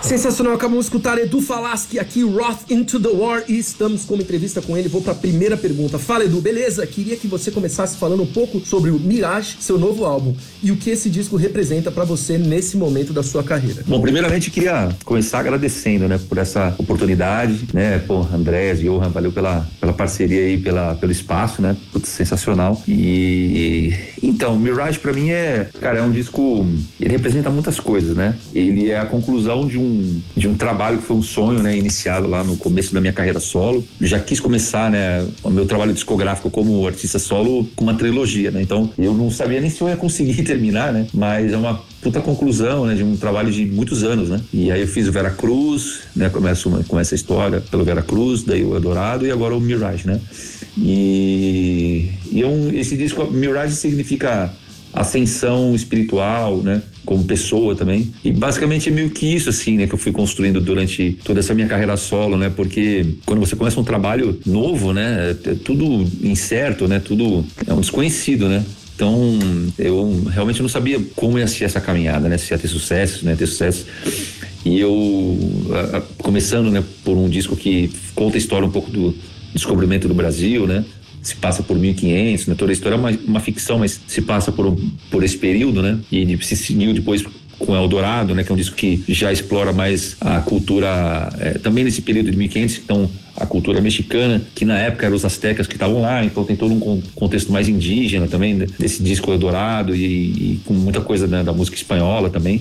Sensacional, acabamos de escutar Edu Falaschi aqui, Wrath into the War, e estamos com uma entrevista com ele. Vou para a primeira pergunta. Fala, Edu, beleza? Queria que você começasse falando um pouco sobre o Mirage, seu novo álbum, e o que esse disco representa para você nesse momento da sua carreira. Bom, primeiramente queria começar agradecendo, né, por essa oportunidade, né, Andrés, Johan, valeu pela parceria aí, pelo espaço, né, putz, sensacional. E então, Mirage pra mim é um disco, ele representa muitas coisas, né, ele é a conclusão de um trabalho que foi um sonho, né, iniciado lá no começo da minha carreira solo. Eu já quis começar, né, o meu trabalho discográfico como artista solo com uma trilogia, né, então eu não sabia nem se eu ia conseguir terminar, né, mas é uma puta conclusão, né, de um trabalho de muitos anos, né, e aí eu fiz o Veracruz, né, começa a história pelo Veracruz, daí o Eldorado e agora o Mirage, né, esse disco, Mirage, significa ascensão espiritual, né, como pessoa também, e basicamente é meio que isso, assim, né, que eu fui construindo durante toda essa minha carreira solo, né, porque quando você começa um trabalho novo, né, é tudo incerto, né, tudo é um desconhecido, né. Então, eu realmente não sabia como ia ser essa caminhada, né? Se ia ter sucesso, né? E eu, começando, né, por um disco que conta a história um pouco do descobrimento do Brasil, né? Se passa por 1500, né? Toda a história é uma ficção, mas se passa por esse período, né? E se seguiu depois com Eldorado, né? Que é um disco que já explora mais a cultura, também nesse período de 1500, então a cultura mexicana, que na época eram os astecas que estavam lá, então tem todo um contexto mais indígena também, né, desse disco Eldorado e com muita coisa, né, da música espanhola também.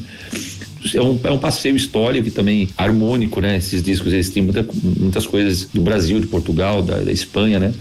É um passeio histórico e também harmônico, né? Esses discos, eles têm muitas coisas do Brasil, de Portugal, da Espanha, né?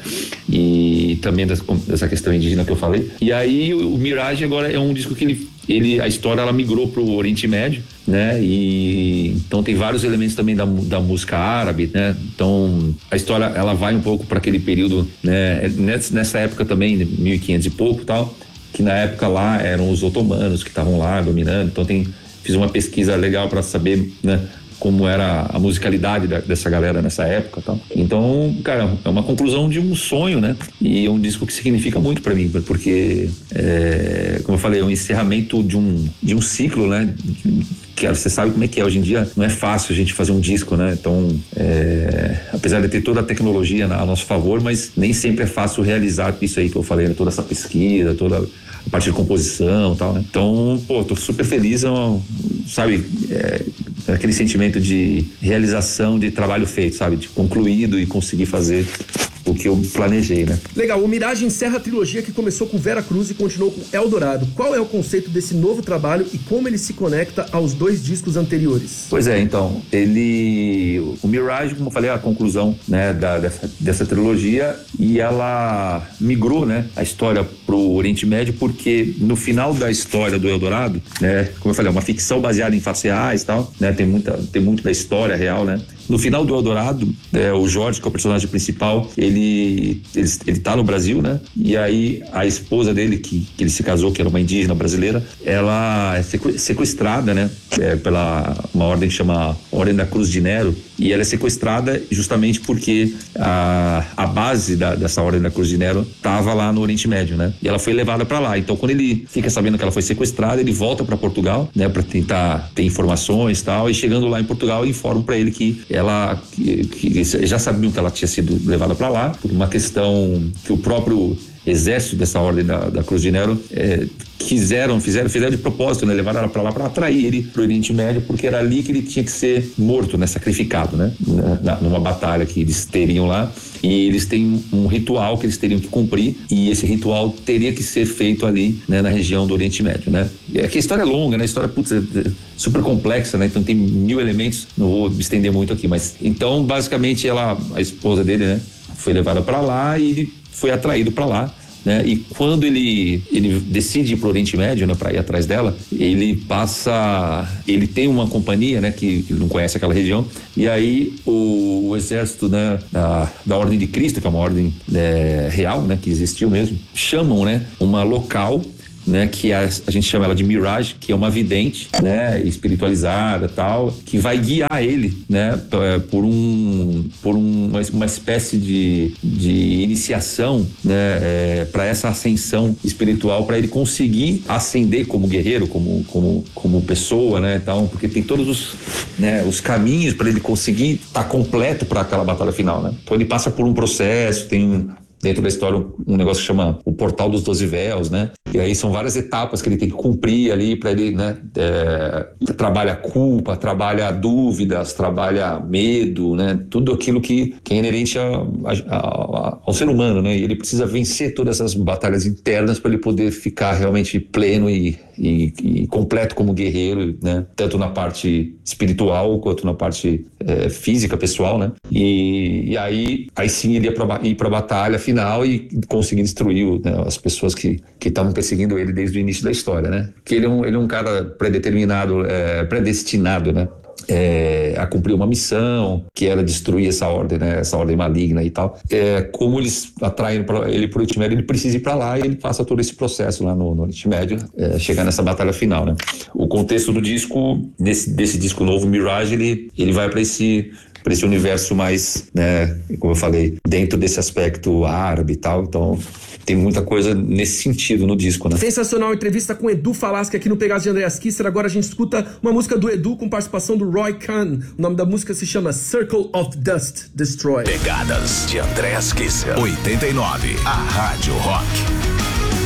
E também dessa questão indígena que eu falei. E aí o Mirage agora é um disco que a história, ela migrou pro Oriente Médio, né? E então tem vários elementos também da música árabe, né? Então a história, ela vai um pouco para aquele período, né? Nessa época também, 1500 e pouco, tal, que na época lá eram os otomanos que estavam lá dominando. Então fiz uma pesquisa legal para saber, né, como era a musicalidade dessa galera nessa época e tal. Então, cara, é uma conclusão de um sonho, né? E é um disco que significa muito para mim, porque, como eu falei, é um encerramento de um ciclo, né? Que você sabe como é que é, hoje em dia não é fácil a gente fazer um disco, né? Então, apesar de ter toda a tecnologia a nosso favor, mas nem sempre é fácil realizar isso aí que eu falei, né? Toda essa pesquisa, toda a parte de composição e tal, né? Então, tô super feliz, sabe? Aquele sentimento de realização de trabalho feito, sabe? De concluído e conseguir fazer o que eu planejei, né? Legal, o Mirage encerra a trilogia que começou com Veracruz e continuou com Eldorado. Qual é o conceito desse novo trabalho e como ele se conecta aos dois discos anteriores? Pois é, então, o Mirage, como eu falei, é a conclusão, né, dessa trilogia, e ela migrou, né, a história pro Oriente Médio, porque no final da história do Eldorado, né, como eu falei, é uma ficção baseada em fatos reais e tal, né, tem muito da história real, né. No final do Eldorado, o Jorge, que é o personagem principal, ele tá no Brasil, né? E aí a esposa dele, que ele se casou, que era uma indígena brasileira, ela é sequestrada, né? Pela uma ordem que chama Ordem da Cruz de Nero, e ela é sequestrada justamente porque a base dessa Ordem da Cruz de Nero tava lá no Oriente Médio, né? E ela foi levada para lá. Então, quando ele fica sabendo que ela foi sequestrada, ele volta para Portugal, né? Para tentar ter informações e tal, e chegando lá em Portugal, informam para ele que já sabiam que ela tinha sido levada para lá por uma questão que o próprio exército dessa Ordem da Cruz de Nero fizeram de propósito, né? Levaram ela para lá para atrair ele pro Oriente Médio, porque era ali que ele tinha que ser morto, né? Sacrificado, né? Numa batalha que eles teriam lá, e eles têm um ritual que eles teriam que cumprir, e esse ritual teria que ser feito ali, né? Na região do Oriente Médio, né? A história é longa, né? A história, é super complexa, né? Então tem 1000 elementos, não vou me estender muito aqui, mas então basicamente a esposa dele, né? Foi levada para lá e ele foi atraído para lá, né? E quando ele decide ir pro Oriente Médio, né, para ir atrás dela, ele tem uma companhia, né, que não conhece aquela região, e aí o exército, né, da Ordem de Cristo, que é uma ordem real, né, que existiu mesmo, chamam, né, uma local né, que a gente chama ela de Mirage, que é uma vidente, né, espiritualizada, tal, que vai guiar ele, né, por uma espécie de iniciação, né, para essa ascensão espiritual, para ele conseguir ascender como guerreiro, como pessoa, né, então, porque tem todos os caminhos para ele conseguir estar completo para aquela batalha final, né. Então ele passa por um processo, tem dentro da história um negócio que chama o Portal dos 12 Véus, né? E aí são várias etapas que ele tem que cumprir ali para ele, né? Trabalha culpa, trabalha dúvidas, trabalha medo, né? Tudo aquilo que é inerente ao ser humano, né? E ele precisa vencer todas essas batalhas internas para ele poder ficar realmente pleno e completo como guerreiro, né? Tanto na parte espiritual quanto na parte física, pessoal, né? E aí sim ele ia ir para a batalha final e conseguir destruir, né, as pessoas que estavam perseguindo ele desde o início da história, né? Que ele é um cara predeterminado, predestinado, né? A cumprir uma missão, que era destruir essa ordem, né? Essa ordem maligna e tal. Como eles atraem ele para o Oriente Médio, ele precisa ir para lá e ele passa todo esse processo lá no Oriente Médio, chegar nessa batalha final, né? O contexto do disco, desse disco novo, Mirage, ele vai para esse universo mais, né, como eu falei, dentro desse aspecto árabe e tal, então tem muita coisa nesse sentido no disco, né? Sensacional entrevista com Edu Falaschi aqui no Pegadas de Andreas Kisser. Agora a gente escuta uma música do Edu com participação do Roy Khan. O nome da música se chama Circle of Dust Destroy. Pegadas de Andreas Kisser. 89, a Rádio Rock.